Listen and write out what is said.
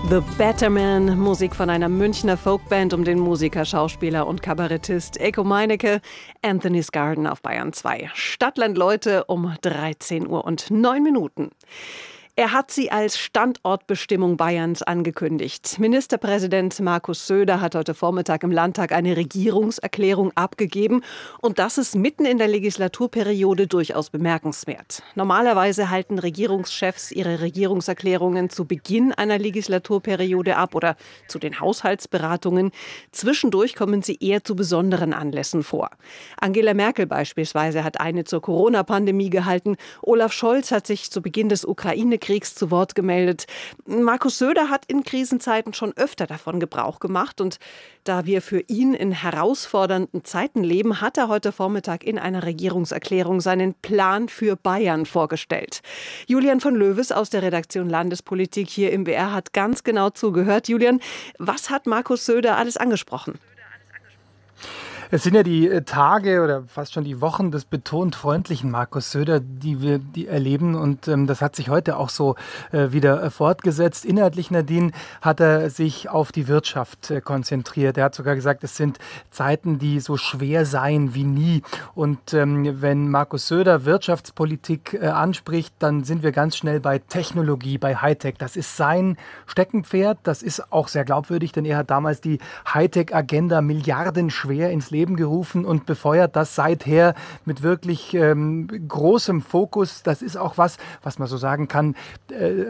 The Better Man, Musik von einer Münchner Folkband um den Musiker, Schauspieler und Kabarettist Eko Meinecke. Anthony's Garden auf Bayern 2. Stadtland Leute um 13:09 Uhr. Er hat sie als Standortbestimmung Bayerns angekündigt. Ministerpräsident Markus Söder hat heute Vormittag im Landtag eine Regierungserklärung abgegeben. Und das ist mitten in der Legislaturperiode durchaus bemerkenswert. Normalerweise halten Regierungschefs ihre Regierungserklärungen zu Beginn einer Legislaturperiode ab oder zu den Haushaltsberatungen. Zwischendurch kommen sie eher zu besonderen Anlässen vor. Angela Merkel beispielsweise hat eine zur Corona-Pandemie gehalten. Olaf Scholz hat sich zu Beginn des Ukraine-Kriegs zu Wort gemeldet. Markus Söder hat in Krisenzeiten schon öfter davon Gebrauch gemacht. Und da wir für ihn in herausfordernden Zeiten leben, hat er heute Vormittag in einer Regierungserklärung seinen Plan für Bayern vorgestellt. Julian von Löwes aus der Redaktion Landespolitik hier im BR hat ganz genau zugehört. Julian, was hat Markus Söder alles angesprochen? Es sind ja die Tage oder fast schon die Wochen des betont freundlichen Markus Söder, die wir erleben. Und das hat sich heute auch so wieder fortgesetzt. Inhaltlich, Nadine, hat er sich auf die Wirtschaft konzentriert. Er hat sogar gesagt, es sind Zeiten, die so schwer seien wie nie. Und wenn Markus Söder Wirtschaftspolitik anspricht, dann sind wir ganz schnell bei Technologie, bei Hightech. Das ist sein Steckenpferd. Das ist auch sehr glaubwürdig, denn er hat damals die Hightech-Agenda milliardenschwer ins Leben gerufen und befeuert das seither mit wirklich großem Fokus. Das ist auch was man so sagen kann,